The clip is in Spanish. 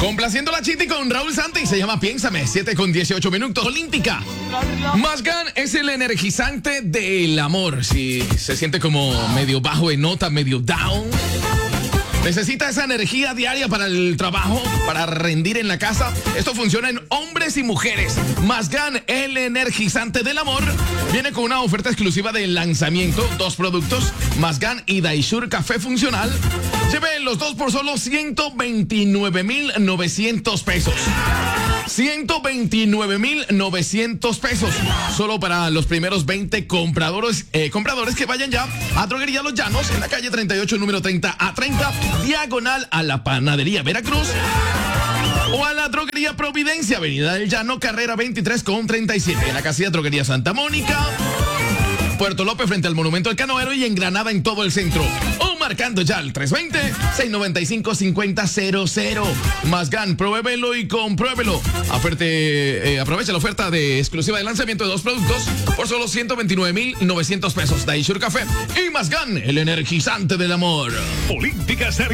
Complaciendo la Chiti con Raúl Santi, se llama Piénsame, 7:18 Olímpica. Masgan es el energizante del amor. Si se siente como medio bajo de nota, medio down, necesita esa energía diaria para el trabajo, para rendir en la casa. Esto funciona en hombres y mujeres. Masgan, el energizante del amor, viene con una oferta exclusiva de lanzamiento. 2 productos, Masgan y Daisur Café Funcional. Lleve los 2 por solo 129,900 pesos. 129,900 pesos. Solo para los primeros 20 compradores que vayan ya a Droguería Los Llanos, en la calle 38, número 30A30, diagonal a la Panadería Veracruz. O a la Droguería Providencia, Avenida del Llano, carrera 23,37. En la casilla Droguería Santa Mónica, Puerto López, frente al Monumento al Canoero, y en Granada, en todo el centro. O marcando ya al 320-695-5000. Masgan, pruébelo y compruébelo. Aprovecha la oferta exclusiva de lanzamiento de 2 productos por solo 129,900 pesos. Daisur Café y Masgan, el energizante del amor. Política seria.